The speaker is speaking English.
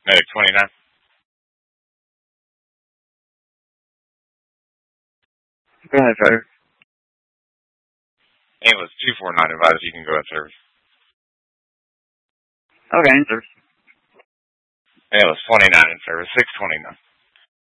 Medic 29. Go ahead, sir. Ambulance 249 advised you can go in service. Okay, sir. Ambulance 29 in service, 629.